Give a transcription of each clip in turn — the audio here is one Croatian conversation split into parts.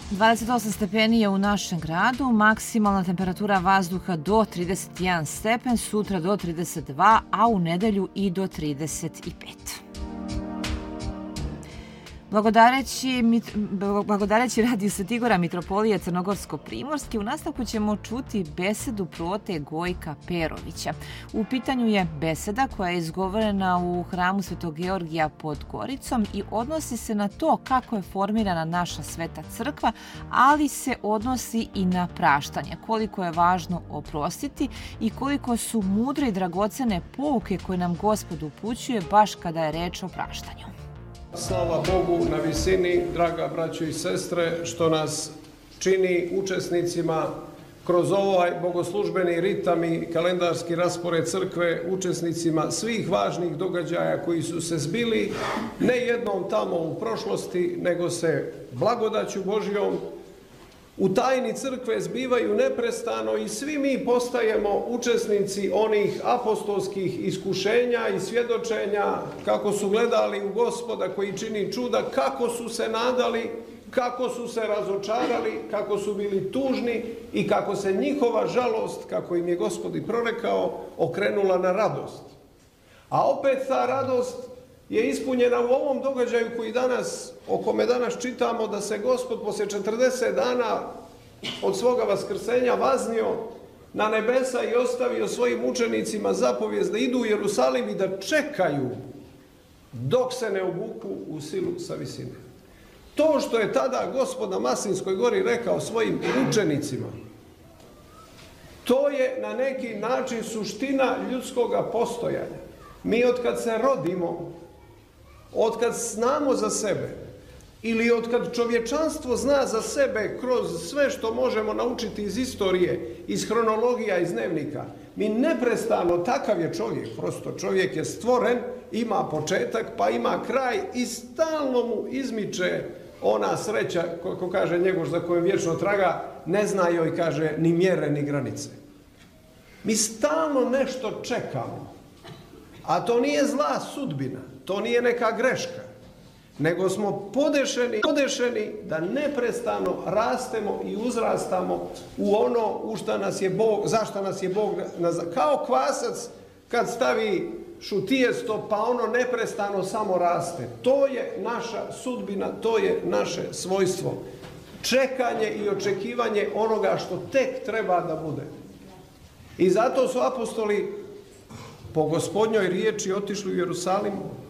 28 stepeni je u našem gradu, maksimalna temperatura vazduha do 31 stepen, sutra do 32, a u nedelju i do 35. Blagodareći Radio Svetigora Mitropolije Crnogorsko-Primorski, u nastavku ćemo čuti besedu prote Gojka Perovića. U pitanju je beseda koja je izgovorena u hramu Svetog Georgija pod Goricom i odnosi se na to kako je formirana naša sveta crkva, ali se odnosi i na praštanje, koliko je važno oprostiti i koliko su mudre i dragocene pouke koje nam Gospod upućuje baš kada je reč o praštanju. Slava Bogu na visini, draga braćo i sestre, što nas čini učesnicima kroz ovaj bogoslužbeni ritam i kalendarski raspored crkve, učesnicima svih važnih događaja koji su se zbili ne jednom tamo u prošlosti, nego se blagodaću Božjom u tajni crkve zbivaju neprestano i svi mi postajemo učesnici onih apostolskih iskušenja i svjedočenja kako su gledali u Gospoda koji čini čuda, kako su se nadali, kako su se razočarali, kako su bili tužni i kako se njihova žalost, kako im je Gospod i prorekao, okrenula na radost. A opet ta radost je ispunjena u ovom događaju koji danas, o kome danas čitamo, da se Gospod poslije 40 dana od svoga vaskrsenja vaznio na nebesa i ostavio svojim učenicima zapovijest da idu u Jerusalim i da čekaju dok se ne obuku u silu sa visine. To što je tada Gospod na Masinskoj gori rekao svojim učenicima, to je na neki način suština ljudskoga postojanja. Mi otkad se rodimo, otkad znamo za sebe ili otkad čovječanstvo zna za sebe kroz sve što možemo naučiti iz istorije, iz hronologija, iz dnevnika, mi neprestano, takav je čovjek, prosto čovjek je stvoren, ima početak pa ima kraj i stalno mu izmiče ona sreća, kako kaže Njegoš za kojom vječno traga, ne zna joj, kaže, ni mjere ni granice. Mi stalno nešto čekamo, a to nije zla sudbina, to nije neka greška, nego smo podešeni da neprestano rastemo i uzrastamo u ono u šta nas je Bog, zašto nas je Bog, kao kvasac kad stavi šutijesto pa ono neprestano samo raste. To je naša sudbina, to je naše svojstvo. Čekanje i očekivanje onoga što tek treba da bude. I zato su apostoli po Gospodnjoj riječi otišli u Jerusalim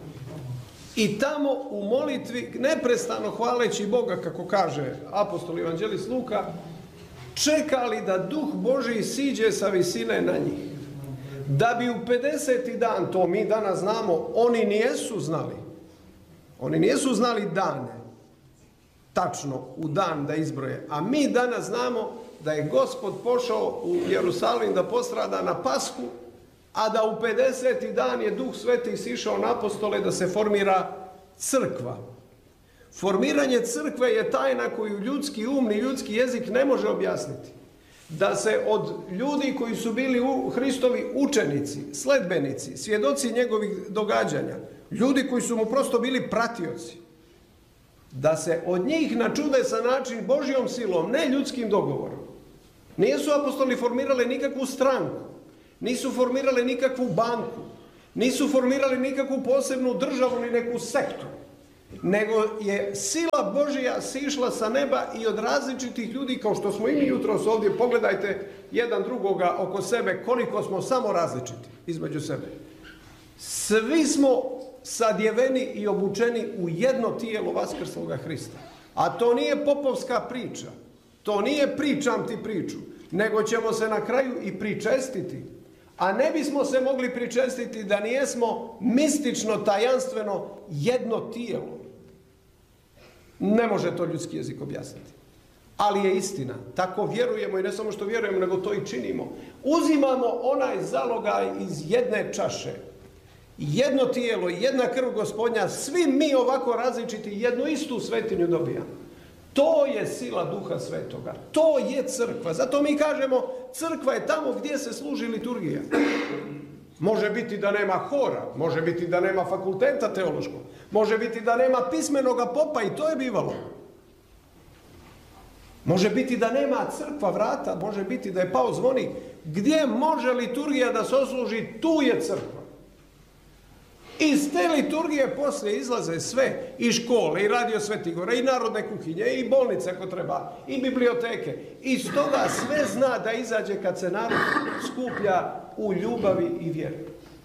i tamo u molitvi, neprestano hvaleći Boga, kako kaže apostol evanđelist Luka, čekali da Duh Božji siđe sa visine na njih. Da bi u 50. dan, to mi danas znamo, oni nijesu znali. Oni nijesu znali dane, tačno u dan da izbroje. A mi danas znamo da je Gospod pošao u Jerusalim da postrada na Pasku, a da u 50. dan je Duh Sveti sišao na apostole da se formira crkva. Formiranje crkve je tajna koju ljudski um ni ljudski jezik ne može objasniti. Da se od ljudi koji su bili Hristovi učenici, sledbenici, svjedoci njegovih događanja, ljudi koji su mu prosto bili pratioci, da se od njih na čudesan način Božjom silom, ne ljudskim dogovorom, nisu apostoli formirali nikakvu stranku, nisu formirali nikakvu banku, nisu formirali nikakvu posebnu državu ni neku sektu, nego je sila Božja sišla sa neba i od različitih ljudi, kao što smo i mi jutros ovdje, pogledajte jedan drugoga oko sebe, koliko smo samo različiti između sebe. Svi smo sadjeveni i obučeni u jedno tijelo vaskrsloga Hrista. A to nije popovska priča, to nije pričam ti priču, nego ćemo se na kraju i pričestiti. A ne bismo se mogli pričestiti da nijesmo mistično, tajanstveno jedno tijelo. Ne može to ljudski jezik objasniti. Ali je istina. Tako vjerujemo i ne samo što vjerujemo, nego to i činimo. Uzimamo onaj zalogaj iz jedne čaše. Jedno tijelo, jedna krv Gospodnja, svi mi ovako različiti jednu istu svetinju dobijamo. To je sila Duha Svetoga. To je crkva. Zato mi kažemo crkva je tamo gdje se služi liturgija. Može biti da nema hora, može biti da nema fakulteta teološkog, može biti da nema pismenoga popa i to je bivalo. Može biti da nema crkva vrata, može biti da je pao zvonik. Gdje može liturgija da se osluži, tu je crkva. Iz te liturgije poslije izlaze sve, i škole, i radio Sveti Gore, i narodne kuhinje, i bolnice ako treba, i biblioteke. I stoga sve zna da izađe kad se narod skuplja u ljubavi i vjeri.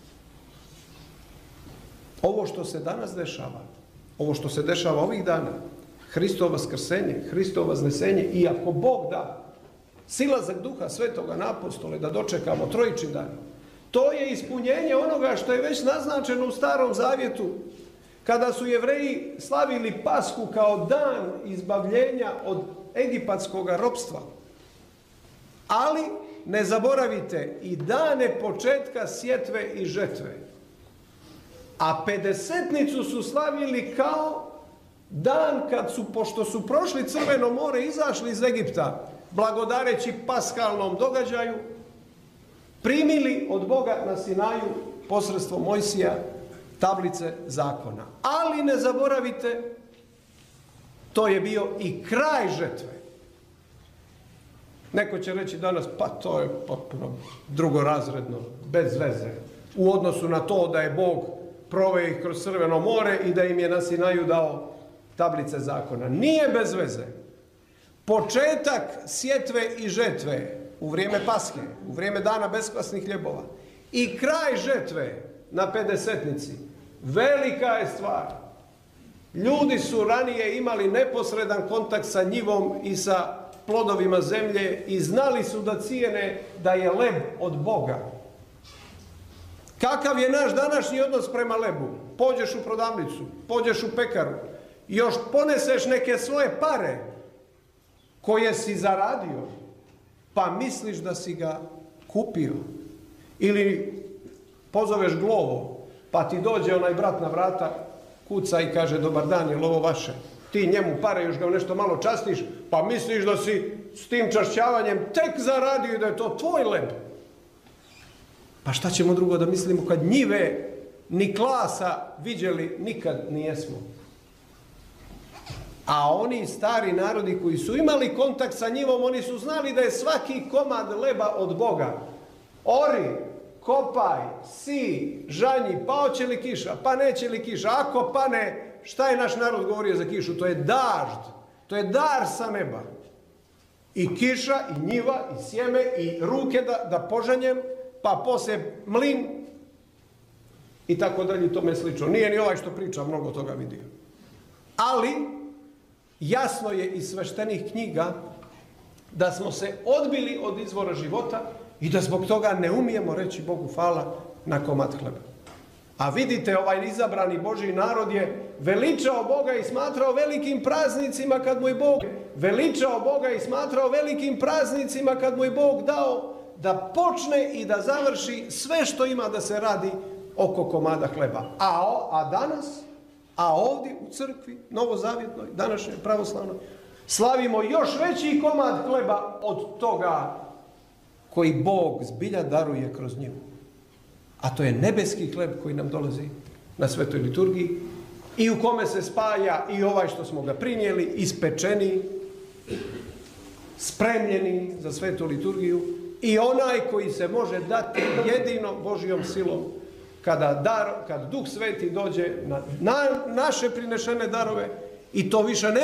Ovo što se danas dešava, ovo što se dešava ovih dana, Hristovo vaskrsenje, Hristovo vaznesenje, i ako Bog da silazak Duha Svetoga na apostole, da dočekamo trojični dan, to je ispunjenje onoga što je već naznačeno u Starom Zavjetu, kada su Jevreji slavili Pashu kao dan izbavljenja od egipatskog ropstva. Ali ne zaboravite i dane početka sjetve i žetve. A Pedesetnicu su slavili kao dan kad su, pošto su prošli Crveno more, izašli iz Egipta, blagodareći paskalnom događaju, primili od Boga na Sinaju posredstvom Mojsija tablice zakona. Ali ne zaboravite, to je bio i kraj žetve. Neko će reći danas, pa to je potpuno drugorazredno, bez veze, u odnosu na to da je Bog proveo ih kroz Crveno more i da im je na Sinaju dao tablice zakona. Nije bez veze. Početak sjetve i žetve u vrijeme Paske, u vrijeme dana beskvasnih hljebova, i kraj žetve na Pedesetnici, velika je stvar. Ljudi su ranije imali neposredan kontakt sa njivom i sa plodovima zemlje i znali su da cijene da je leb od Boga. Kakav je naš današnji odnos prema lebu? Pođeš u prodavnicu, pođeš u pekaru, još poneseš neke svoje pare koje si zaradio, pa misliš da si ga kupio. Ili pozoveš Glovo, pa ti dođe onaj brat na vrata, kuca i kaže, dobar dan, je li ovo vaše? Ti njemu pare, još ga nešto malo častiš, pa misliš da si s tim čašćavanjem tek zaradio i da je to tvoj leb. Pa šta ćemo drugo da mislimo kad njive ni klasa viđeli nikad nijesmo. A oni stari narodi koji su imali kontakt sa njivom, oni su znali da je svaki komad leba od Boga. Ori, kopaj, si, žanji, pa hoće li kiša, pa neće li kiša, ako pane, šta je naš narod govorio za kišu? To je dažd, to je dar sa neba. I kiša, i njiva, i sjeme, i ruke da požanjem, pa poslije mlin, i tako dalje, i tome slično. Nije ni ovaj što priča mnogo toga vidio. Ali jasno je iz sveštenih knjiga da smo se odbili od izvora života i da zbog toga ne umijemo reći Bogu hvala na komad hleba. A vidite, ovaj izabrani Božji narod je veličao Boga i smatrao velikim praznicima kad mu je Bog veličao Boga i smatrao velikim praznicima kad mu je Bog dao da počne i da završi sve što ima da se radi oko komada hleba. A danas, a ovdje u crkvi novozavjetnoj, današnjoj pravoslavnoj, slavimo još veći komad hleba od toga koji Bog zbilja daruje kroz nju. A to je nebeski hleb koji nam dolazi na svetoj liturgiji i u kome se spaja i ovaj što smo ga prinijeli, ispečeni, spremljeni za svetu liturgiju, i onaj koji se može dati jedino Božjom silom kad Duh Sveti dođe na naše prinešene darove, i to više ne